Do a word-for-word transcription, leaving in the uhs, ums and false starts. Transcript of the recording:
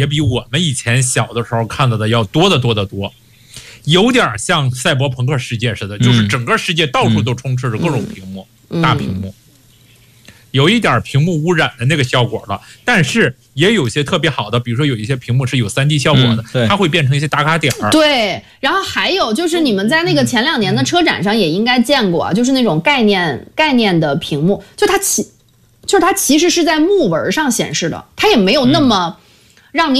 也比我们以前小的时候看到的要多得多得多。有点像赛博朋克世界似的，就是整个世界到处都充斥着各种屏幕、嗯、大屏幕，有一点屏幕污染的那个效果了。但是也有些特别好的，比如说有一些屏幕是有 三 D 效果的、嗯、它会变成一些打卡点。 对，然后还有就是你们在那个前两年的车展上也应该见过，就是那种概念概念的屏幕，就它其就是它其实是在木纹上显示的，它也没有那么让你